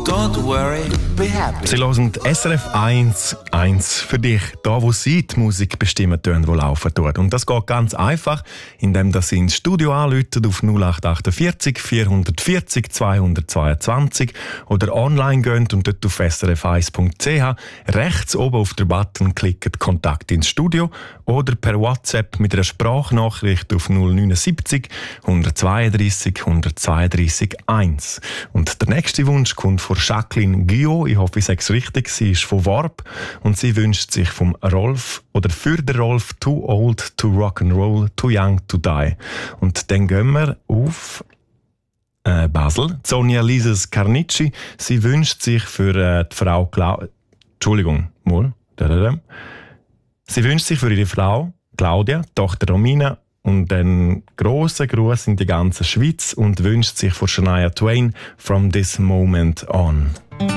Don't worry, be happy. Sie hören SRF 1 für dich. Da, wo Sie die Musik bestimmen tun, die laufen tut. Und das geht ganz einfach, indem Sie ins Studio anrufen auf 0848 440 222 oder online gehen und dort auf srf1.ch rechts oben auf den Button klicken «Kontakt ins Studio» oder per WhatsApp mit einer Sprachnachricht auf 079 132 132 1. Und der nächste Wunsch kommt von Jacqueline Guillot, ich hoffe, ich sage es richtig, sie ist von Warp und sie wünscht sich vom Rolf oder für den Rolf «Too old to rock'n'roll, too young to die». Und dann gehen wir auf Basel. Sonja Lises Carnicci, sie wünscht sich für die Frau Sie wünscht sich für ihre Frau Claudia, Tochter Romina und einen grossen Gruß in die ganze Schweiz und wünscht sich von Shania Twain «From this moment on».